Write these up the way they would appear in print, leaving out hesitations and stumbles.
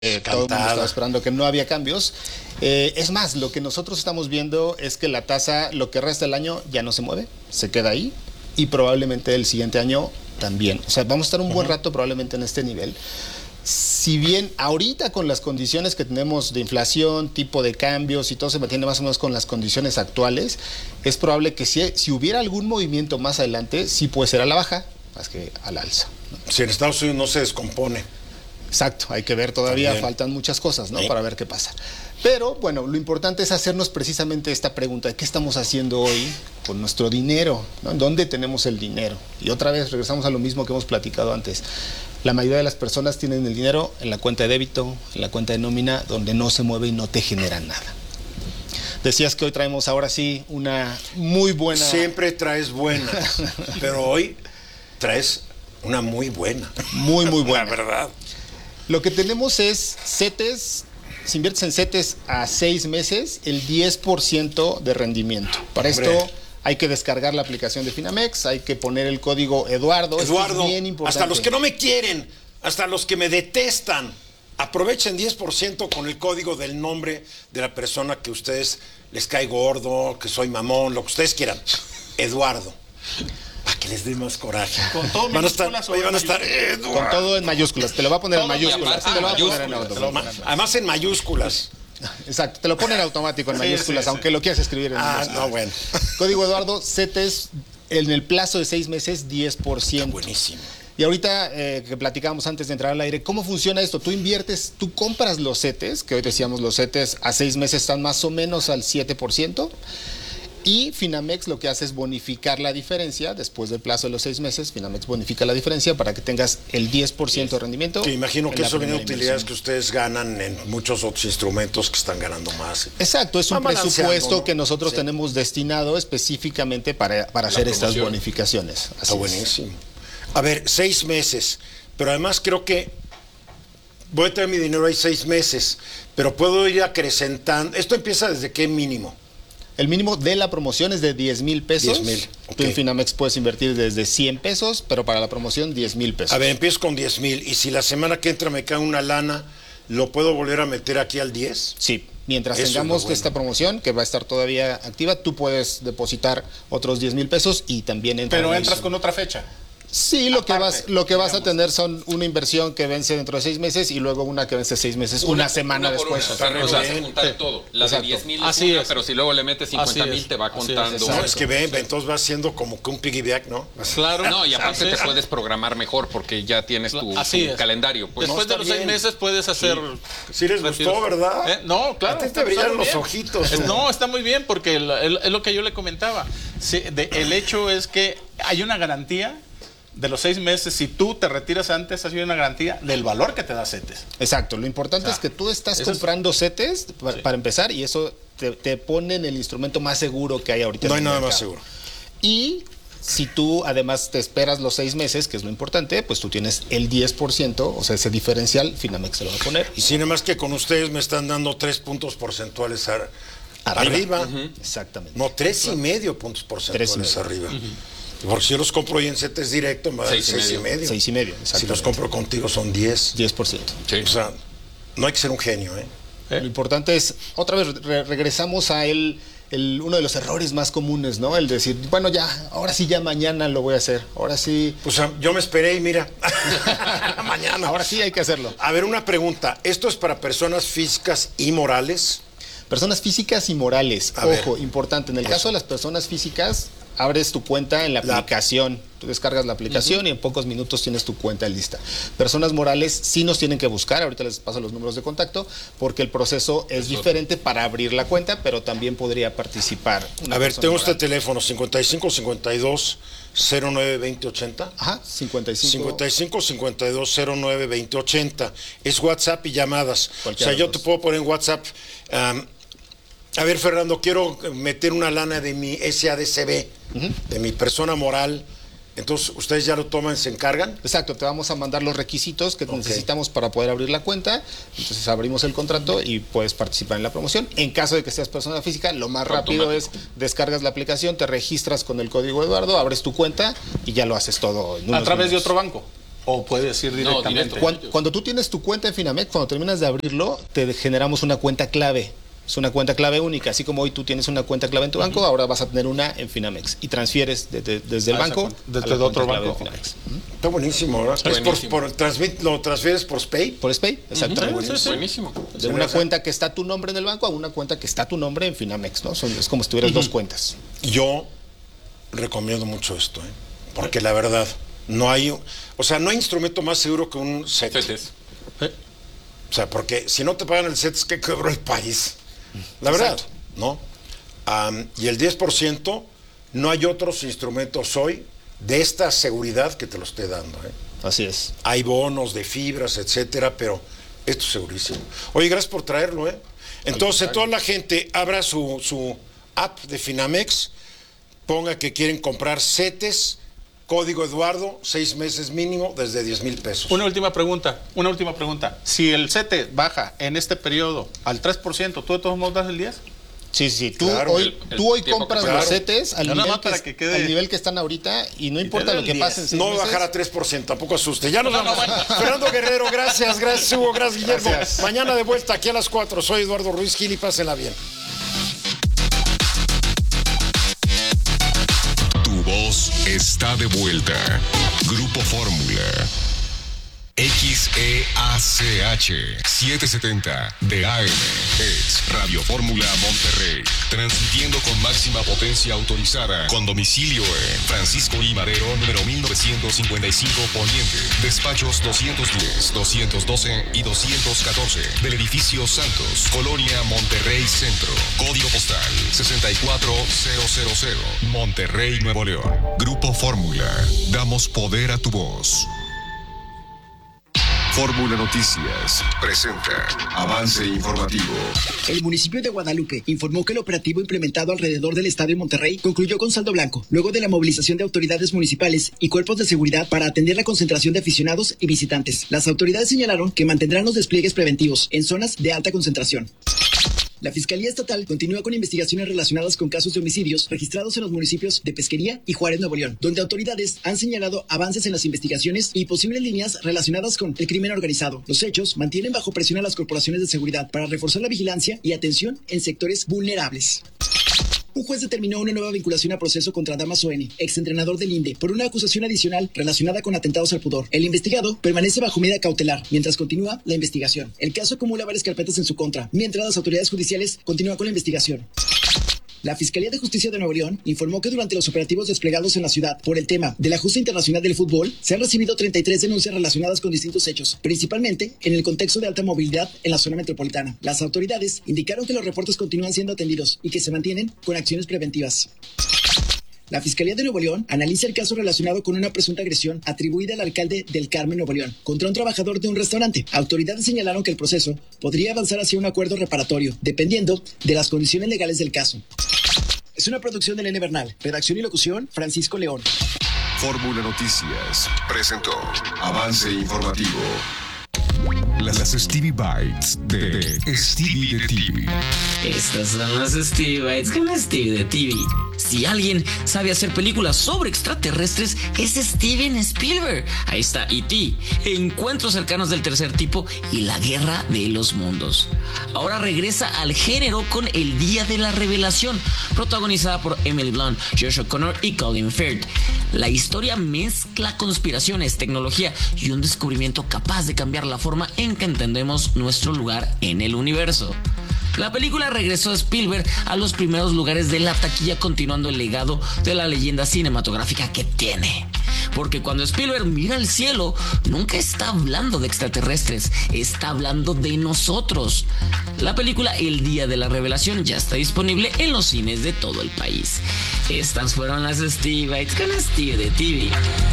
todo el mundo estaba esperando que no había cambios. Es más, lo que nosotros estamos viendo es que la tasa, lo que resta del año, ya no se mueve, se queda ahí y probablemente el siguiente año también. O sea, vamos a estar un buen rato probablemente en este nivel. Si bien ahorita con las condiciones que tenemos de inflación, tipo de cambios y todo se mantiene más o menos con las condiciones actuales, es probable que si hubiera algún movimiento más adelante, sí puede ser a la baja, más que al alza, ¿no? Si en Estados Unidos no se descompone. Exacto, hay que ver todavía, también faltan muchas cosas, ¿no? Sí. Para ver qué pasa. Pero bueno, lo importante es hacernos precisamente esta pregunta: ¿qué estamos haciendo hoy con nuestro dinero? ¿No? ¿Dónde tenemos el dinero? Y otra vez regresamos a lo mismo que hemos platicado antes. La mayoría de las personas tienen el dinero en la cuenta de débito, en la cuenta de nómina, donde no se mueve y no te genera nada. Decías que hoy traemos ahora sí una muy buena... Siempre traes buena, pero hoy traes una muy buena. Muy, muy buena. La verdad. Lo que tenemos es CETES, si inviertes en CETES a 6 meses, el 10% de rendimiento. Para esto hay que descargar la aplicación de Finamex, hay que poner el código Eduardo. Eduardo, es bien importante. Hasta los que no me quieren, hasta los que me detestan, aprovechen 10% con el código del nombre de la persona que a ustedes les cae gordo, que soy mamón, lo que ustedes quieran. Eduardo. Para que les dé más coraje. Con todo minúsculas van a estar con todo en mayúsculas. Te lo va a poner en mayúsculas. Te lo va a poner en automático. Además en mayúsculas. Exacto, te lo ponen automático en mayúsculas, aunque lo quieras escribir en mayúsculas. No, bueno. Código Eduardo, CETES en el plazo de 6 meses, 10%. Está buenísimo. Y ahorita que platicábamos antes de entrar al aire, ¿cómo funciona esto? Tú inviertes, tú compras los CETES, que hoy decíamos los CETES a 6 meses están más o menos al 7%. Y Finamex lo que hace es bonificar la diferencia. Después del plazo de los 6 meses, Finamex bonifica la diferencia para que tengas el 10% de rendimiento. Sí, imagino que eso viene de utilidades que ustedes ganan en muchos otros instrumentos que están ganando más. Exacto, es un presupuesto, ¿no?, que nosotros tenemos destinado específicamente para hacer estas bonificaciones. Así está buenísimo. A ver, 6 meses, pero además creo que voy a tener mi dinero ahí 6 meses, pero puedo ir acrecentando. ¿Esto empieza desde qué mínimo? El mínimo de la promoción es de 10,000 pesos. 10,000. Okay. Tú en Finamex puedes invertir desde 100 pesos, pero para la promoción 10,000 pesos. A ver, empiezo con 10,000 y si la semana que entra me cae una lana, ¿lo puedo volver a meter aquí al 10? Sí, mientras tengamos esta promoción que va a estar todavía activa, tú puedes depositar otros 10,000 pesos y también Pero entras con otra fecha. Sí, lo que vas a tener son una inversión que vence dentro de 6 meses y luego una que vence 6 meses, una semana después. O sea, juntar todo. La de 10,000 es una, pero si luego le metes 50,000 te va contando. No, es que entonces va haciendo como que un piggyback, ¿no? Claro. No, y aparte te puedes programar mejor porque ya tienes tu calendario. Pues después de los 6 meses puedes hacer... Sí les gustó, ¿verdad? No, claro. A ti te brillan los ojitos. No, está muy bien porque es lo que yo le comentaba. El hecho es que hay una garantía de los 6 meses. Si tú te retiras antes, hay una garantía del valor que te da CETES. Exacto, lo importante es que tú estás comprando CETES para empezar, y eso te pone en el instrumento más seguro que hay ahorita. No hay nada más seguro. Y si tú además te esperas los 6 meses, que es lo importante, pues tú tienes el 10%, o sea, ese diferencial, Finamex se lo va a poner. Y sin más que con ustedes me están dando 3 puntos porcentuales arriba. Exactamente. No, 3.5 puntos porcentuales arriba. Porque si yo los compro hoy en CETES directo, me da 6,5. 6,5, si los compro contigo son 10. 10%. Sí. O sea, no hay que ser un genio, ¿eh? Lo importante es, otra vez regresamos a uno de los errores más comunes, ¿no? El decir, bueno, ya, ahora sí, ya mañana lo voy a hacer. Ahora sí. Pues yo me esperé y mira, mañana. Ahora sí hay que hacerlo. A ver, una pregunta. ¿Esto es para personas físicas y morales? Personas físicas y morales. Ojo, importante. En el caso de las personas físicas, abres tu cuenta en la aplicación. Tú descargas la aplicación y en pocos minutos tienes tu cuenta lista. Personas morales sí nos tienen que buscar. Ahorita les paso los números de contacto, porque el proceso es diferente para abrir la cuenta, pero también podría participar una persona. A ver, tengo este teléfono, 55 52 09 20 80. Ajá, 55 52 09 20 80. Es WhatsApp y llamadas. O sea, yo te puedo poner en WhatsApp. A ver, Fernando, quiero meter una lana de mi SADCB, de mi persona moral. Entonces, ¿ustedes ya lo toman, se encargan? Exacto, te vamos a mandar los requisitos que necesitamos para poder abrir la cuenta. Entonces abrimos el contrato y puedes participar en la promoción. En caso de que seas persona física, lo más rápido es descargas la aplicación, te registras con el código Eduardo, abres tu cuenta y ya lo haces todo en unos ¿A través minutos. de otro banco? ¿O puedes ir directamente? Cuando tú tienes tu cuenta en Finamex, cuando terminas de abrirlo, te generamos una cuenta clave. Es una cuenta clave única. Así como hoy tú tienes una cuenta clave en tu banco, ahora vas a tener una en Finamex. Y transfieres desde el banco desde otro banco. Está buenísimo, ¿verdad? ¿Lo transfieres por SPAY? Por SPAY, exactamente. Buenísimo. De una cuenta que está tu nombre en el banco a una cuenta que está tu nombre en Finamex, ¿no? Es como si tuvieras dos cuentas. Yo recomiendo mucho esto, porque la verdad, no hay instrumento más seguro que un CETES. O sea, porque si no te pagan el CETES, ¿qué quebró el país? La verdad, ¿no? Y el 10%, no hay otros instrumentos hoy de esta seguridad que te lo esté dando. Así es. Hay bonos de fibras, etcétera, pero esto es segurísimo. Oye, gracias por traerlo, Entonces, toda la gente abra su app de Finamex, ponga que quieren comprar CETES, código Eduardo, 6 meses mínimo, desde 10,000 pesos. Una última pregunta. Si el CETE baja en este periodo al 3%, ¿tú de todos modos das el 10%? Sí. Tú hoy compras los CETES al nivel que están ahorita y no importa lo que pase en 6 meses. No va a bajar a 3%, tampoco asuste. Ya nos vamos. Fernando Guerrero, gracias Hugo, gracias Guillermo. Mañana de vuelta aquí a las 4. Soy Eduardo Ruiz Gil y pásenla bien. Voz está de vuelta. Grupo Fórmula. XEACH 770 de AM es Radio Fórmula Monterrey, transmitiendo con máxima potencia autorizada, con domicilio en Francisco I. Madero, número 1955 Poniente, despachos 210, 212 y 214 del edificio Santos, Colonia Monterrey Centro, código postal 64000, Monterrey, Nuevo León. Grupo Fórmula, damos poder a tu voz. Fórmula Noticias presenta avance informativo. El municipio de Guadalupe informó que el operativo implementado alrededor del Estadio Monterrey concluyó con saldo blanco, luego de la movilización de autoridades municipales y cuerpos de seguridad para atender la concentración de aficionados y visitantes. Las autoridades señalaron que mantendrán los despliegues preventivos en zonas de alta concentración. La Fiscalía Estatal continúa con investigaciones relacionadas con casos de homicidios registrados en los municipios de Pesquería y Juárez, Nuevo León, donde autoridades han señalado avances en las investigaciones y posibles líneas relacionadas con el crimen organizado. Los hechos mantienen bajo presión a las corporaciones de seguridad para reforzar la vigilancia y atención en sectores vulnerables. Un juez determinó una nueva vinculación a proceso contra Damaso N., exentrenador del INDE, por una acusación adicional relacionada con atentados al pudor. El investigado permanece bajo medida cautelar mientras continúa la investigación. El caso acumula varias carpetas en su contra, mientras las autoridades judiciales continúan con la investigación. La Fiscalía de Justicia de Nuevo León informó que durante los operativos desplegados en la ciudad por el tema de la justa internacional del fútbol, se han recibido 33 denuncias relacionadas con distintos hechos, principalmente en el contexto de alta movilidad en la zona metropolitana. Las autoridades indicaron que los reportes continúan siendo atendidos y que se mantienen con acciones preventivas. La Fiscalía de Nuevo León analiza el caso relacionado con una presunta agresión atribuida al alcalde del Carmen, Nuevo León, contra un trabajador de un restaurante. Autoridades señalaron que el proceso podría avanzar hacia un acuerdo reparatorio, dependiendo de las condiciones legales del caso. Es una producción de Elena Bernal. Redacción y locución, Francisco León. Fórmula Noticias presentó avance informativo. Las Stevie Bites de Stevie de TV. Estas son las Stevie Bites con Stevie de TV. Si alguien sabe hacer películas sobre extraterrestres, es Steven Spielberg. Ahí está E.T., Encuentros cercanos del tercer tipo y La guerra de los mundos. Ahora regresa al género con El día de la revelación, protagonizada por Emily Blunt, Josh O'Connor y Colin Firth. La historia mezcla conspiraciones, tecnología y un descubrimiento capaz de cambiar la forma en que entendemos nuestro lugar en el universo. La película regresó a Spielberg a los primeros lugares de la taquilla, continuando el legado de la leyenda cinematográfica que tiene. Porque cuando Spielberg mira al cielo, nunca está hablando de extraterrestres, está hablando de nosotros. La película El día de la revelación ya está disponible en los cines de todo el país. Estas fueron las Stevie Bites con Stevie de TV.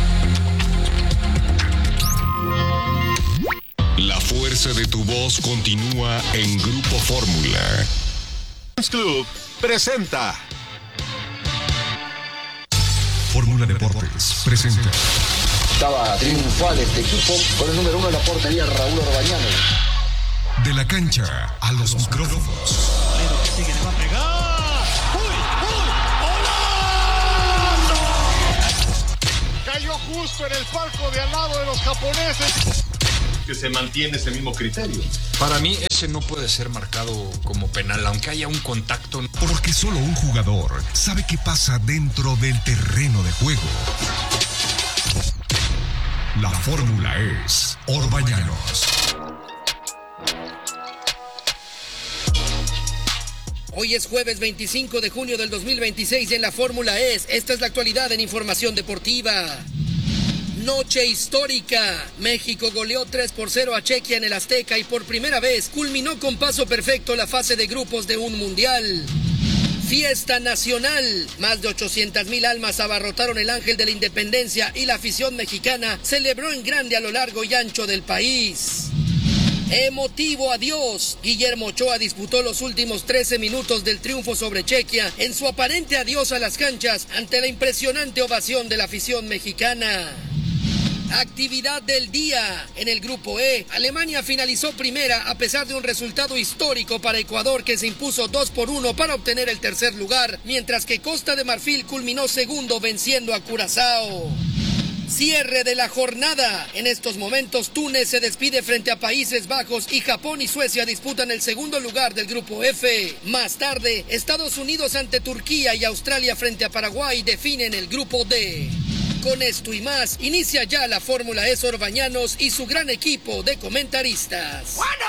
La fuerza de tu voz continúa en Grupo Fórmula. Club presenta Fórmula Deportes presenta. Estaba triunfal este equipo con el número 1 en la portería, Raúl Orbañano. De la cancha a los micrófonos. cayó justo en el palco de al lado de los japoneses. Que se mantiene ese mismo criterio. Para mí ese no puede ser marcado como penal, aunque haya un contacto. Porque solo un jugador sabe qué pasa dentro del terreno de juego. La fórmula es Orbañanos. Hoy es jueves 25 de junio del 2026 y en la Fórmula E. Esta es la actualidad en información deportiva. Noche histórica. México goleó 3-0 a Chequia en el Azteca y por primera vez culminó con paso perfecto la fase de grupos de un mundial. Fiesta nacional. Más de 800,000 almas abarrotaron el Ángel de la Independencia y la afición mexicana celebró en grande a lo largo y ancho del país. Emotivo adiós. Guillermo Ochoa disputó los últimos 13 minutos del triunfo sobre Chequia en su aparente adiós a las canchas ante la impresionante ovación de la afición mexicana. Actividad del día. En el grupo E, Alemania finalizó primera a pesar de un resultado histórico para Ecuador que se impuso 2-1 para obtener el tercer lugar, mientras que Costa de Marfil culminó segundo venciendo a Curazao. Cierre de la jornada. En estos momentos Túnez se despide frente a Países Bajos y Japón y Suecia disputan el segundo lugar del grupo F. Más tarde, Estados Unidos ante Turquía y Australia frente a Paraguay definen el grupo D. Con esto y más, inicia ya la Fórmula E Orbañanos y su gran equipo de comentaristas.